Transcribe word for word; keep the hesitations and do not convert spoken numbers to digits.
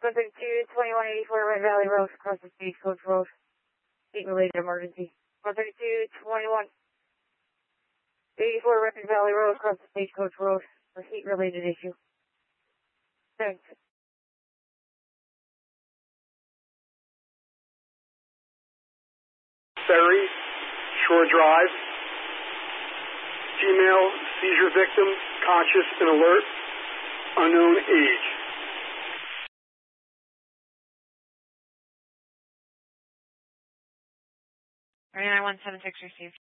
one thirty-two, twenty-one eighty-four Red Valley Road, across the Stagecoach Road. Heat-related emergency. one thirty-two, twenty-one eighty-four Red Valley Road, across the Stagecoach Road, for heat-related issue. Thanks. Ferry, Shore Drive. Female, seizure victim, conscious and alert, unknown age. nine one seven six received.